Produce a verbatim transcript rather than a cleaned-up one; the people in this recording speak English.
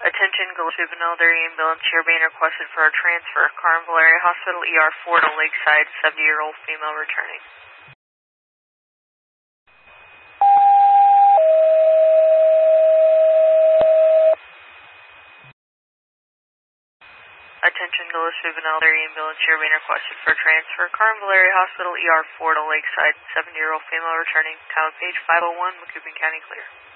Attention, Gulf Juvenile, dairy ambulance, you're being requested for a transfer. Carnival Area Hospital, E R four to Lakeside, seventy-year-old female returning. Attention, Gulf Juvenile, dairy ambulance, you're being requested for a transfer. Carnival Area Hospital, E R four to Lakeside, seventy-year-old female returning. Tower page five oh one, Macoupin County clear.